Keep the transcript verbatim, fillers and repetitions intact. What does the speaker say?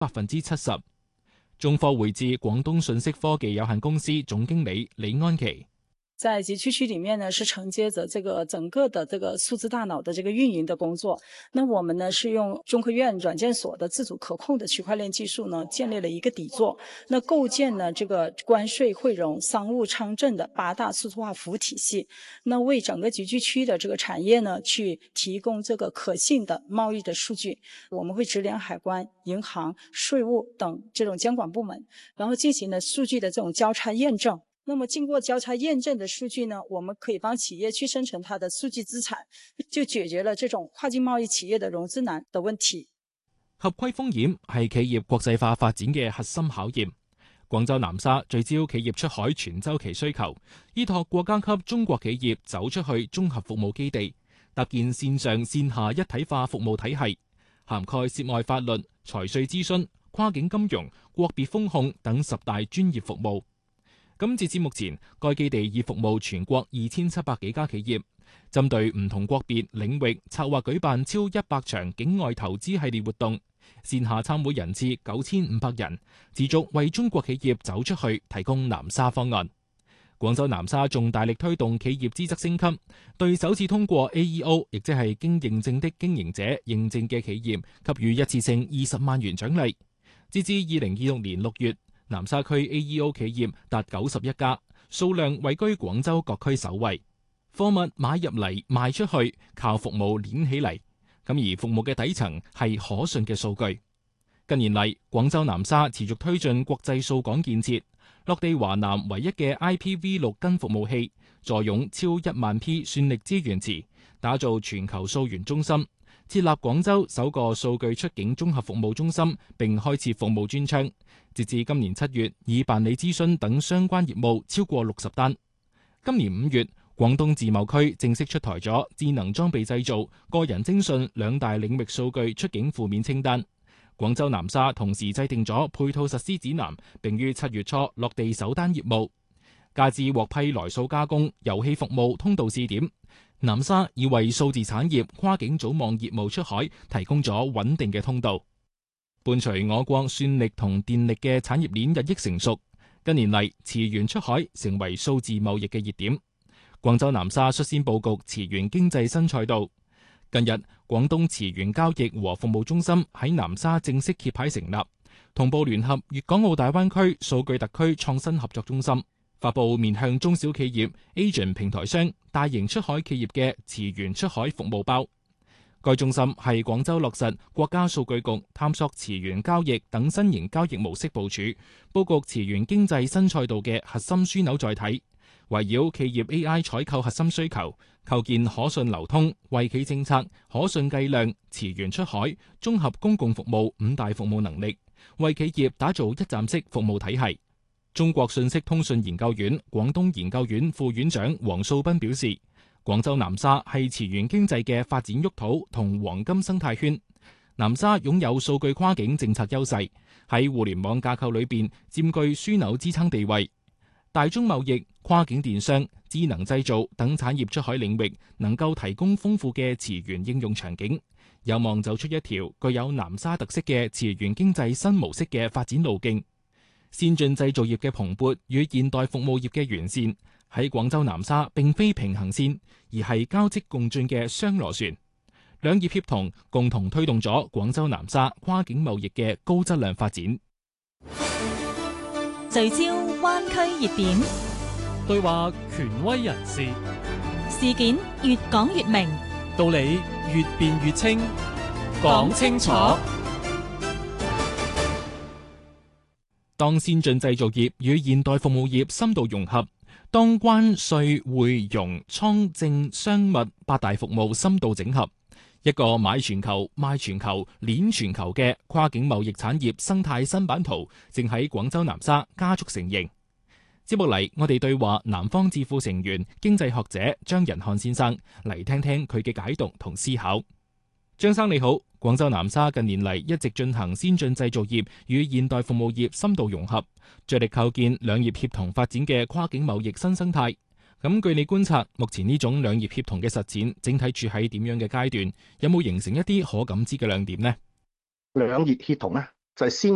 百分之七十。中科匯智廣東信息科技有限公司總經理李安琪。 在集區區裏面呢，是承接着這個整個的這個數字大腦的這個運營的工作。那我們呢是用中科院軟件所的自主可控的區塊鏈技術呢，建立了一個底座。那構建呢這個關稅匯融、商務昌政的八大數字化服務體系，那為整個集區區的這個產業呢，去提供這個可信的貿易的數據。我們會直連海關、銀行、稅務等這種監管部門，然後進行了數據的這種交叉驗證。那麼經過交叉驗證的數據呢，我們可以幫企業去生成它的數據資產，就解決了這種跨境貿易企業的融資難的問題。 合規風險係企業國際化發展嘅核心考驗。廣州南沙聚焦企業出海全周期需求，依託國家級中國企業走出去綜合服務基地，搭建線上線下一體化服務體系，涵蓋涉外法律、財稅諮詢、跨境金融、國別風控等十大專業服務。咁截至目前，該基地已服務全國二千七百幾家企業，針對唔同國別領域策劃舉辦超一百場境外投資系列活動，線下參會人次九千五百人，持續為中國企業走出去提供南沙方案。廣州南沙仲大力推動企業資質升級，對首次通過 A E O， 亦即係經認證的經營者認證嘅企業，給予一次性二十萬元獎勵。截至二零二六年六月，南沙區 A E O 企業達九十一家，數量位居廣州各區首位。貨物買入嚟賣出去，靠服務鏈起嚟。咁而服務嘅底層係可信嘅數據。近年嚟，廣州南沙持續推進國際數港建設，落地華南唯一嘅 I P v 六 根服務器，坐擁超一萬 P 算力資源池，打造全球數源中心。設立廣州首個數據出境綜合服務中心，並開設服務專窗。截至今年七月，已辦理諮詢等相關業務超過六十單。今年五月，廣東自貿區正式出台咗智能裝備製造、個人徵信兩大領域數據出境負面清單。廣州南沙同時制定咗配套實施指南，並於七月初落地首單業務。加之獲批來數加工、遊戲服務通道試點，南沙已為數字產業跨境組網業務出海提供咗穩定嘅通道。伴隨我國算力同電力嘅產業鏈日益成熟，近年嚟磁源出海成為數字貿易嘅熱點。廣州南沙率先佈局磁源經濟新賽道。近日，廣東磁源交易和服務中心喺南沙正式揭牌成立，同步聯合粵港澳大灣區數據特區創新合作中心，發佈面向中小企業、Agent 平台商、大型出海企業嘅磁源出海服務包。該中心係廣州落實國家數據局探索磁源交易等新型交易模式部署，佈局磁源經濟新賽道嘅核心樞紐載體，圍繞企業 A I 採購核心需求，構建可信流通、惠企政策、可信計量、磁源出海、綜合公共服務五大服務能力，為企業打造一站式服務體系。中國信息通訊研究院廣東研究院副院長黃素斌表示，廣州南沙係磁源經濟嘅發展沃土同黃金生態圈。南沙擁有數據跨境政策優勢，喺互聯網架構裏邊佔據樞紐支撐地位。大宗貿易、跨境電商、智能製造等產業出海領域能夠提供豐富嘅磁源應用場景，有望走出一條具有南沙特色嘅磁源經濟新模式嘅發展路徑。先進製造業嘅蓬勃與現代服務業嘅完善，喺廣州南沙並非平行線，而係交織共進嘅雙螺旋。兩業協同，共同推動咗廣州南沙跨境貿易嘅高質量發展。 聚焦灣區熱點， 對話權威人士， 事件越講越明， 道理越辯越清，講清楚。 當先進製造業與現代服務業深度融合，當關稅匯融倉政商物八大服務深度整合，一個買全球、賣全球、鏈全球嘅跨境貿易產業生態新版圖正喺廣州南沙加速成形。接落嚟，我哋對話南方智庫成員、經濟學者張仁漢先生，嚟聽聽佢嘅解讀同思考。張生你好，廣州南沙近年嚟一直進行先進製造業與現代服務業深度融合，着力構建兩業協同發展嘅跨境貿易新生態。咁據你觀察，目前呢種兩業協同嘅實踐整體處喺點樣嘅階段？有冇形成一啲可感知嘅亮點呢？ 兩業協同呢，就係先